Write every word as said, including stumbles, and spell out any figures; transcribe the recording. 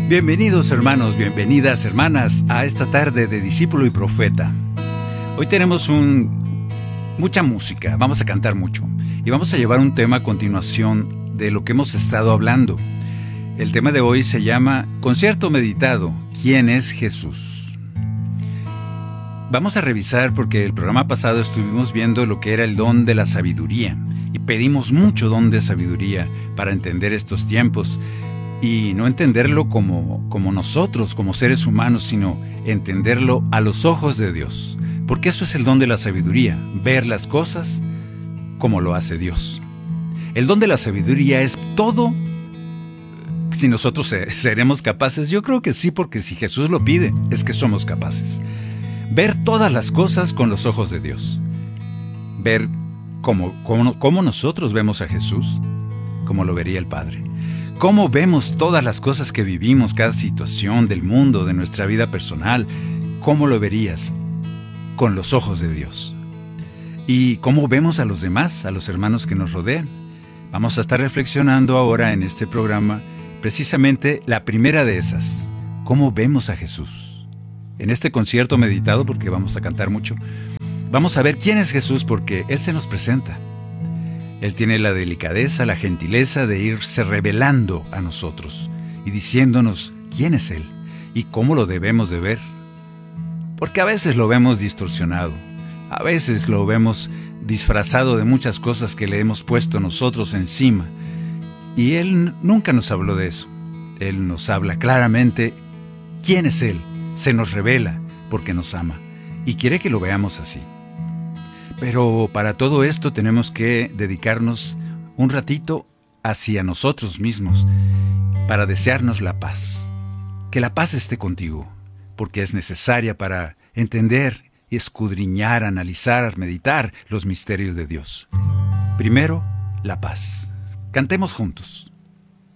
Bienvenidos hermanos, bienvenidas hermanas a esta tarde de Discípulo y Profeta. Hoy tenemos un, mucha música, vamos a cantar mucho y vamos a llevar un tema a continuación de lo que hemos estado hablando. El tema de hoy se llama Concierto Meditado, ¿quién es Jesús? Vamos a revisar porque el programa pasado estuvimos viendo lo que era el don de la sabiduría y pedimos mucho don de sabiduría para entender estos tiempos. Y no entenderlo como, como nosotros, como seres humanos, sino entenderlo a los ojos de Dios. Porque eso es el don de la sabiduría, ver las cosas como lo hace Dios. El don de la sabiduría es todo. Si nosotros seremos capaces, yo creo que sí, porque si Jesús lo pide, es que somos capaces. Ver todas las cosas con los ojos de Dios. Ver cómo, cómo, cómo nosotros vemos a Jesús, como lo vería el Padre. Cómo vemos todas las cosas que vivimos, cada situación del mundo, de nuestra vida personal, ¿cómo lo verías? Con los ojos de Dios. ¿Y cómo vemos a los demás, a los hermanos que nos rodean? Vamos a estar reflexionando ahora en este programa precisamente la primera de esas. ¿Cómo vemos a Jesús? En este concierto meditado, porque vamos a cantar mucho, vamos a ver quién es Jesús porque Él se nos presenta. Él tiene la delicadeza, la gentileza de irse revelando a nosotros y diciéndonos quién es Él y cómo lo debemos de ver. Porque a veces lo vemos distorsionado, a veces lo vemos disfrazado de muchas cosas que le hemos puesto nosotros encima. Y Él nunca nos habló de eso. Él nos habla claramente quién es Él, se nos revela porque nos ama y quiere que lo veamos así. Pero para todo esto tenemos que dedicarnos un ratito hacia nosotros mismos para desearnos la paz. Que la paz esté contigo, porque es necesaria para entender y escudriñar, analizar, meditar los misterios de Dios. Primero, la paz. Cantemos juntos.